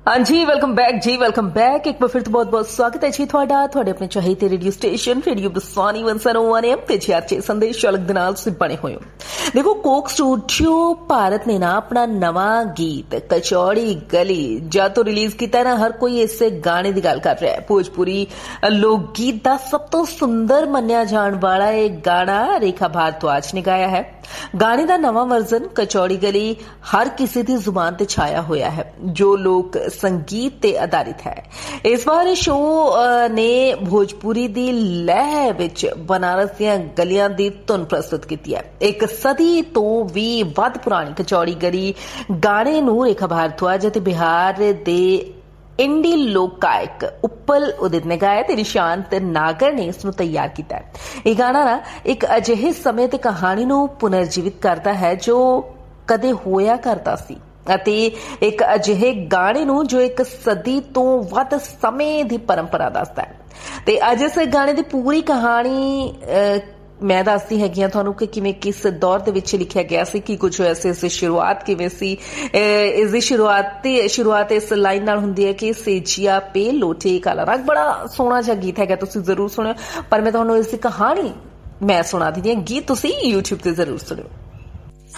हाँ जी, welcome back जी, welcome back. एक बार फिर तो बहुत बहुत स्वागत है जी ਤੁਹਾਡਾ ਤੁਹਾਡੇ ਆਪਣੇ ਚਾਹੀਦੇ ਰੇਡੀਓ ਸਟੇਸ਼ਨ ਰੇਡੀਓ ਬਸਾਨੀ 101 AM ਤੇ ਜੀ ਸੰਦੇਸ਼ ਅਲੱਗ ਦੇ ਨਾਲ ਤੁਸੀਂ ਬਣੇ ਹੋਏ ਹੋ। ਦੇਖੋ, ਕੋਕ ਸਟੂਡੀਓ ਭਾਰਤ ਨੇ ਨਾ ਆਪਣਾ ਨਵਾਂ ਗੀਤ ਕਚੌੜੀ ਗਲੀ ਜਦ ਤੋਂ ਰਿਲੀਜ਼ ਕੀਤਾ ਨਾ, ਹਰ ਕੋਈ ਇਸੇ ਗਾਣੇ ਦੀ ਗੱਲ ਕਰ ਰਿਹਾ ਹੈ। ਭੋਜਪੁਰੀ ਲੋਕ ਗੀਤ ਦਾ ਸਭ ਤੋਂ ਸੁੰਦਰ ਮੰਨਿਆ ਜਾਣ ਵਾਲਾ ਇਹ ਗਾਣਾ ਰੇਖਾ भारद्वाज ने गाया है। गाने का नवा वर्जन कचौड़ी गली हर किसी की जुबान ते छाया होया है, जो लोक संगीत ते आधारित है। इस बार शो ने भोजपुरी दी लह विच बनारस दियां गलियां दी धुन प्रस्तुत की है। एक सदी तो भी वध पुरानी कचौड़ी गली गाने नूं रेखा भारद्वाज ते बिहार दे इंडी लोक गायक उप्पल उदित ने गाया ते निशांत नागर ने इसनूं तैयार किया है। यह गाना ना एक अजिहे समय ते कहानी नूं पुनर्जीवित करता है जो कदे होया करता सी, ਅਤੇ ਇੱਕ ਅਜਿਹੇ ਗਾਣੇ ਨੂੰ ਜੋ ਇੱਕ ਸਦੀ ਤੋਂ ਵੱਧ ਸਮੇਂ ਦੀ ਪਰੰਪਰਾ ਦੱਸਦਾ ਹੈ। ਤੇ ਅੱਜ ਇਸ ਗਾਣੇ ਦੀ ਪੂਰੀ ਕਹਾਣੀ ਮੈਂ ਦੱਸਦੀ ਹੈਗੀ ਆ ਤੁਹਾਨੂੰ ਕਿ ਕਿਵੇਂ ਕਿਸ ਦੌਰ ਦੇ ਵਿੱਚ ਲਿਖਿਆ ਗਿਆ ਸੀ, ਕੀ ਕੁਝ ਹੋਇਆ ਸੀ, ਇਸ ਦੀ ਸ਼ੁਰੂਆਤ ਕਿਵੇਂ ਸੀ। ਇਸ ਦੀ ਸ਼ੁਰੂਆਤ ਇਸ ਲਾਈਨ ਨਾਲ ਹੁੰਦੀ ਹੈ ਕਿ ਸੇਜੀਆ ਪੇ ਲੋਟੇ ਕਾਲਾ ਰੰਗ। ਬੜਾ ਸੋਹਣਾ ਜਿਹਾ ਗੀਤ ਹੈਗਾ, ਤੁਸੀਂ ਜ਼ਰੂਰ ਸੁਣਿਓ। ਪਰ ਮੈਂ ਤੁਹਾਨੂੰ ਇਸ ਦੀ ਕਹਾਣੀ ਮੈਂ ਸੁਣਾ ਦਿੰਦੀ ਹਾਂ, ਗੀਤ ਤੁਸੀਂ YouTube ਤੇ ਜ਼ਰੂਰ ਸੁਣਿਓ।